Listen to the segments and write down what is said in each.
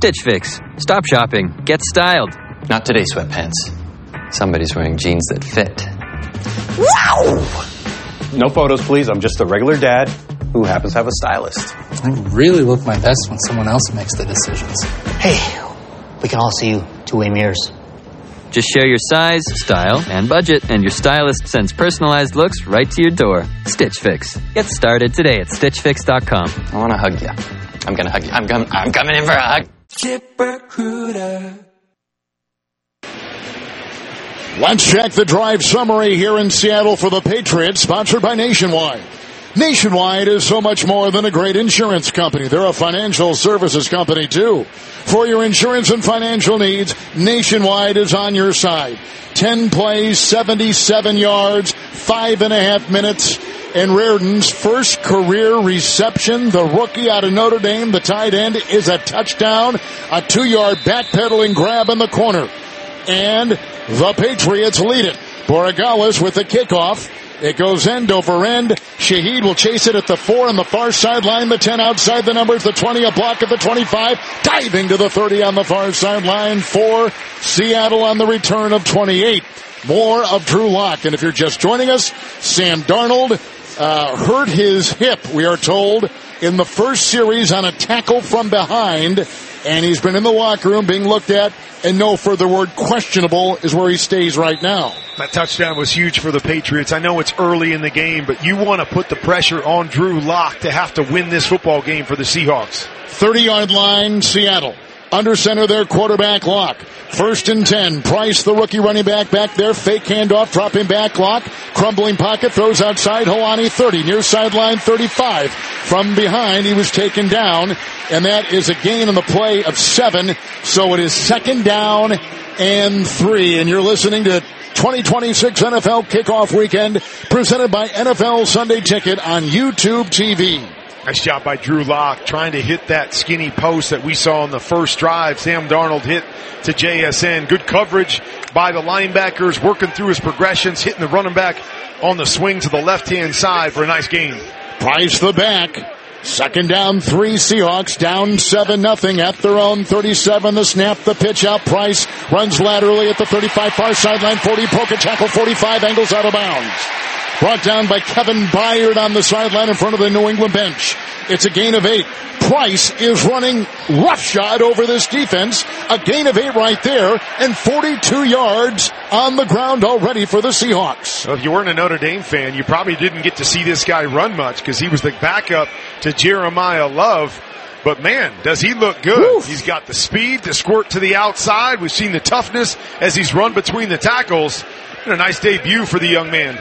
Stitch Fix. Stop shopping. Get styled. Not today, sweatpants. Somebody's wearing jeans that fit. Wow! No photos, please. I'm just a regular dad who happens to have a stylist. I really look my best when someone else makes the decisions. Hey, we can all see you two-way mirrors. Just share your size, style, and budget, and your stylist sends personalized looks right to your door. Stitch Fix. Get started today at StitchFix.com. I want to hug you. I'm going to hug you. I'm coming in for a hug. ZipRecruiter. Let's check the drive summary here in Seattle for the Patriots, sponsored by Nationwide. Nationwide is so much more than a great insurance company. They're a financial services company, too. For your insurance and financial needs, Nationwide is on your side. 10 plays, 77 yards, 5.5 minutes. And Reardon's first career reception, the rookie out of Notre Dame, the tight end, is a touchdown, a 2-yard backpedaling grab in the corner. And the Patriots lead it. Borregales with the kickoff. It goes end over end. Shaheed will chase it at the 4 on the far sideline, the 10 outside the numbers, the 20 a block at the 25, diving to the 30 on the far sideline for Seattle on the return of 28. More of Drew Lock. And if you're just joining us, Sam Darnold hurt his hip, we are told, in the first series on a tackle from behind. And he's been in the locker room being looked at, and no further word, questionable is where he stays right now. That touchdown was huge for the Patriots. I know it's early in the game, but you want to put the pressure on Drew Lock to have to win this football game for the Seahawks. 30-yard line, Seattle. Under center, their quarterback Lock. 1st and 10. Price, the rookie running back there. Fake handoff, dropping back Lock. Crumbling pocket, throws outside. Holani 30, near sideline 35. From behind, he was taken down, and that is a gain on the play of 7. So it is 2nd down and 3. And you're listening to 2026 NFL Kickoff Weekend, presented by NFL Sunday Ticket on YouTube TV. Nice job by Drew Lock trying to hit that skinny post that we saw on the first drive. Sam Darnold hit to JSN. Good coverage by the linebackers, working through his progressions, hitting the running back on the swing to the left-hand side for a nice gain. Price the back. 2nd down, 3 Seahawks, down 7-0 at their own 37. The snap, the pitch out. Price runs laterally at the 35, far sideline, 40, poke a tackle, 45, angles out of bounds. Brought down by Kevin Byard on the sideline in front of the New England bench. It's a gain of 8. Price is running roughshod over this defense. A gain of 8 right there, and 42 yards on the ground already for the Seahawks. Well, if you weren't a Notre Dame fan, you probably didn't get to see this guy run much because he was the backup to Jeremiah Love. But man, does he look good. Oof. He's got the speed to squirt to the outside. We've seen the toughness as he's run between the tackles. And a nice debut for the young man.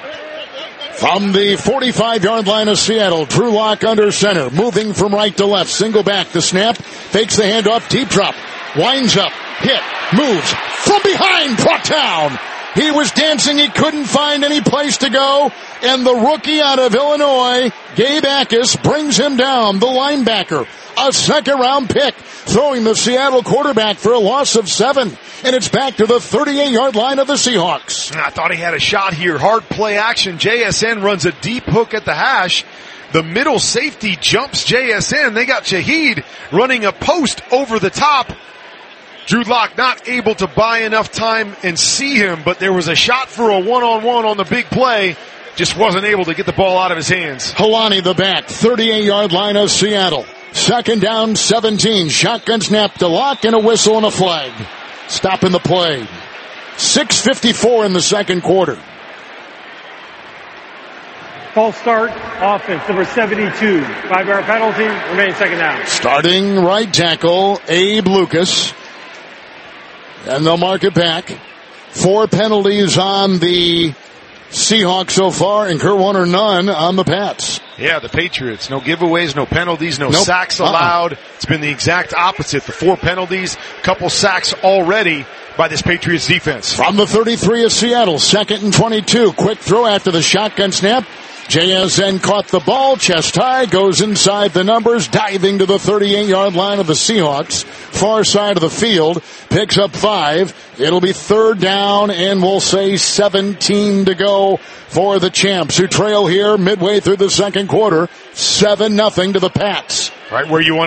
From the 45-yard line of Seattle, Drew Lock under center, moving from right to left, single back, the snap, fakes the handoff, deep drop, winds up, hit, moves, from behind, brought down. He was dancing, he couldn't find any place to go, and the rookie out of Illinois, Gabe Akis, brings him down, the linebacker. A 2nd-round pick, throwing the Seattle quarterback for a loss of 7. And it's back to the 38-yard line of the Seahawks. I thought he had a shot here. Hard play action. JSN runs a deep hook at the hash. The middle safety jumps JSN. They got Shaheed running a post over the top. Drew Lock not able to buy enough time and see him, but there was a shot for a one-on-one on the big play. Just wasn't able to get the ball out of his hands. Holani the back, 38-yard line of Seattle. 2nd down, 17. Shotgun snap to Lock and a whistle and a flag. Stopping the play. 6:54 in the second quarter. False start, offense, number 72. 5-yard penalty, remaining 2nd down. Starting right tackle, Abe Lucas. And they'll mark it back. 4 penalties on the Seahawks so far, and Kurt Warner none on the Pats. Yeah, the Patriots. No giveaways, no penalties, no sacks allowed. It's been the exact opposite. The 4 penalties, couple sacks already by this Patriots defense. From the 33 of Seattle, 2nd and 22. Quick throw after the shotgun snap. JSN caught the ball, chest high, goes inside the numbers, diving to the 38-yard line of the Seahawks, far side of the field, picks up 5. It'll be 3rd down, and we'll say 17 to go for the champs, who trail here midway through the second quarter, 7-0 to the Pats. Right where you want